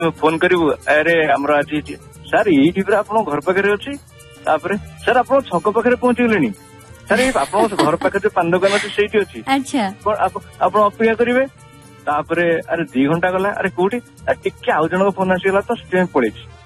Phone करू अरे आमर आज सर ये आप घर पाखे अच्छी सर आप छक पाखे पहुंची गले सर आप घर पाखे जो पान दुकान अच्छी से अच्छी आप अपेक्षा करेंगे अरे 2 घंटा गला अरे कौटी टिके आउ जन फोन आसीगला तो से पड़े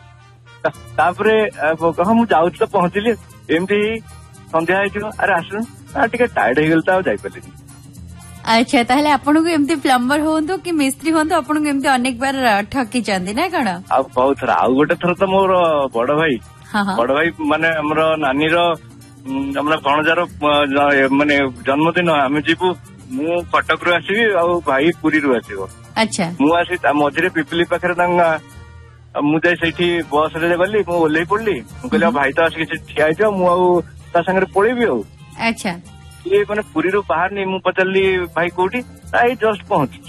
कह मुझे जाऊँ तो पहुंचली एमती संध्या अरे आस टे टायर्ड हो गल तो जापारे। अच्छा ताहले आपन को एमती प्लम्बर होंतु कि मिस्त्री होंतु आपन को एमती अनेक बार ठकी चंदी ना कण आ बहुत थर आ गोटे थर तो मोर बड़ भाई माने हमर नानी रो हमर भणजार माने जन्मदिन आमे जीवु मु कटक रु आसीबी आ भाई पुरी रु आसीबो। अच्छा मु आसी मझिरे पिपली पाखरे मुझे सेठी बस रे गली मु ओल्लै पड़ली मु कहले भाई तो आसी ठिया हो मु आ संगे पळेबी आ। अच्छा ये मैंने पुरी रू बाहर नहीं मु पचारि भाई कौटी जस्ट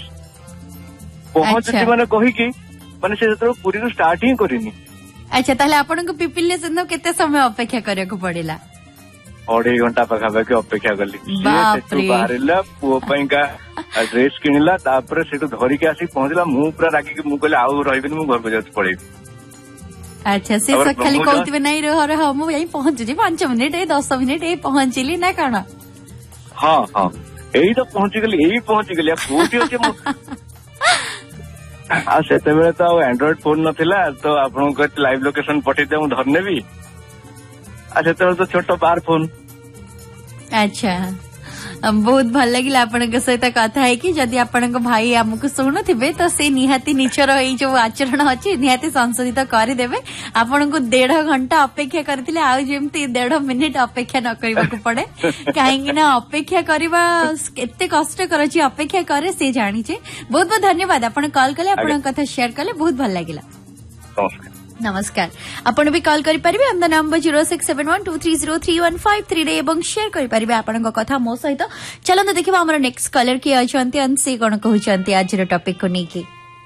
पहुंची मैंने कहीकि माने से पुरी रू स्टार्ट ही करनी। अच्छा ताहले आपन को पिपिल से केते समय अपेक्षा करिया को पड़िला 2.5 घंटा पाखापाखि अपेक्षा कली बाहर पुओ का ड्रेस किणला से धरिकी आसी पहुंचला मु पूरा रागिकी मु कहले आउ रहिबिनी मु घर को जाउछ पळेबी। अच्छा से खाली कहते नहीं रह मु यही पहुंची 5 मिनिट 10 मिनिट पहुंचली ना कण हाँ हाँ यही तो पहुंची गली कोठी अच्छे से तो एंड्रॉइड फोन नथिला तो आपन लाइव लोकेशन पठे दे मु धरने भी से तो छोट बार फोन। अच्छा बहुत भल लगे आपण सहित कथा है कि जदि आपण भाई आमको शुणु थे तो से निहाती निचर जो आचरण अच्छी निहाती संशोधित करदेवे आपण को 1.5 घंटा अपेक्षा करथिले आ जेमती 1.5 मिनिट अपेक्षा न करबा को पड़े कहीं ना अपेक्षा करबा केते कष्टकर अछि अपेक्षा करे से जानी छे। बहुत बहुत धन्यवाद आपण कॉल कले आपण कथा शेयर कले बहुत भल लागिला। नमस्कार आपण भी कॉल करि परिबे ऑन द नंबर 0671230315 रे एवं शेयर करि परिबे आपण को कथा मो सहित। चलंत देखिबा हमर नेक्स्ट कॉलर की अछंती अनसी कोन कहउचंती आज रो टॉपिक को नेकी।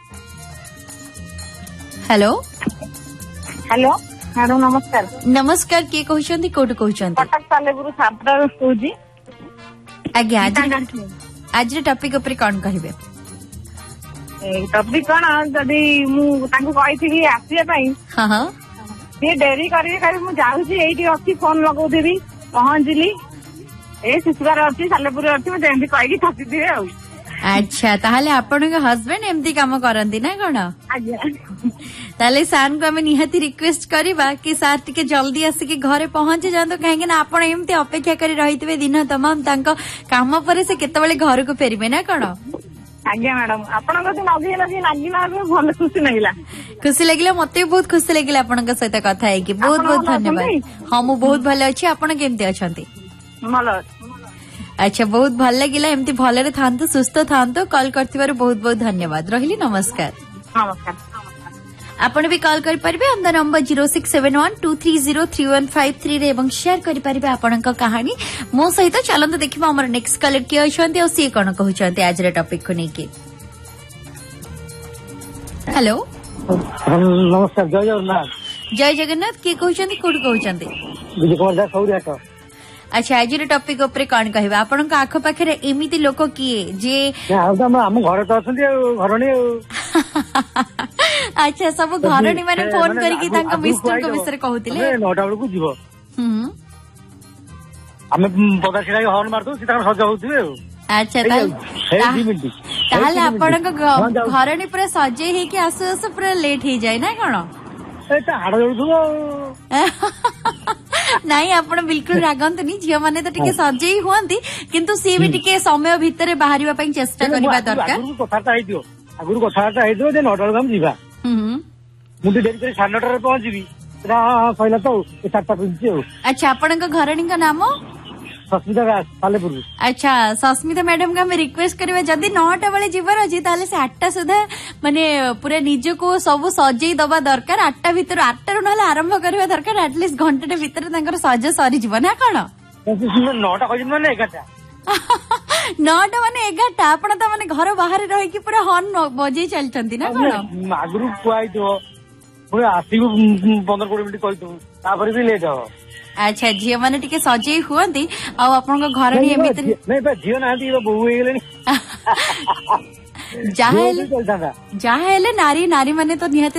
हेलो हेलो मैडम नमस्कार। नमस्कार के कहउचंती कोड कहउचंती कटक सालेपुर सापडा सोजी आज्ञा आज रो टॉपिक ऊपर कोन कहिबे टॉपिक कौन जदि मुझे आसवा सी डेरी कर फोन लगौथी पहुंचली ए शिशुगार अच्छी सालेपुर अच्छी मुझे कही थकी आ। अच्छा ताहले आपण हस्बैंड एमती काम करती ना कौन ताले सार को आम निहाती रिक्वेस्ट करवा कि सार टिके जल्दी आसिक घरे पहुंची जातु कहीं आपण एमती अपेक्षा कर रही दिन तमाम काम पर से केतबेले घर को फेरबे ना कौन। आज्ञा मैडम आपण भल खुशी लगिला मत भी बहुत खुशी लगिला आपण सहित कथा है कि बहुत बहुत धन्यवाद। हाँ मु बहुत भल अच्छी आपण केमती अच्छी अच्छा बहुत भल लगिला एमती भलरे थांतु सुस्थ थांतु कॉल करथिबार बहुत बहुत धन्यवाद रहिली नमस्कार। नमस्कार आपण भी कॉल करि परिबे ऑन द नंबर 0671230315 रे एवं शेयर करि परिबे आपनक कहानी मो सहित। चलंत देखिबा हमर नेक्स्ट कॉलर के अछंती और सी कोन कहउचंती आज रे टॉपिक को नेकी। हेलो नमस्कार जय जगन्नाथ। जय जगन्नाथ के कहउचंती कोड कहउचंती विजय कुमार दास सौरियाट। अच्छा आज टॉपिक ऊपर कौन कहबा आपण आख पाखे एमती लोक किए जे आम घर तो घरणी अच्छा सब घरणी माने फोन करके तांका मिस्टर को विषय कहउतिले 9टा बेलू जीव आम पदा छिड़ा हॉर्न मारतो सी तार सजा होउथिबे। अच्छा ताहले आपण घरणी पूरा सजे हे कि आसु आसु पूरा लेट हे जाय ना कोन एटा हाड़ जळुथुबो नाई आपण बिल्कुल रागंतनी झियो माने तो टिके सजेई हुआंती किंतु सी भी टिके समय भितरे बाहरिबा पई चेष्टा करबा दरकार। आगुरु कथाटा हेदियो जे 9टा हम जीवा मु डेरी करे 9:30 रे पहुंचीबी पहिला तो 7टा पहुंची। अच्छा आपण घरणी का नाम सस्मिता दास सालेपुर। अच्छा सस्मिता मैडम का रिक्वेस्ट करबा जदी 9टा बेले जीवर अछि ताले से 8टा सुधा माने पूरा निज को सब सजेई दबा दरकार 8टा भीतर 8टा रो नले आरंभ करबा दरकार एटलीस्ट घंटे भीतर तांकर सज सरी जीव ना कोन 9टा कहि माने 11टा 9टा माने 11टा आपण त माने घर बाहर रहि कि पूरा हॉर्न बजे चलचंती ना कोन आगुरु कुआई दो पूरा आसीबो 15-20 मिनिट कहि दो तापर भी लेट हो। अच्छा झील मैंने टिके सजे हुआंती आप घर नहीं झील ना बहु ଯାହା ହେଲେ ନାରୀ ମାନେ ତ ନିହାତି